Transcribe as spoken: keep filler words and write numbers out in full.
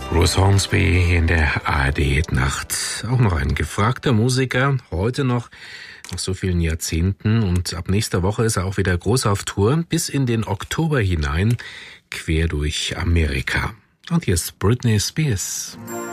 Bruce Hornsby in der A R D-Nacht. Auch noch ein gefragter Musiker, heute noch, nach so vielen Jahrzehnten. Und ab nächster Woche ist er auch wieder groß auf Tour, bis in den Oktober hinein, quer durch Amerika. Und hier ist Britney Spears.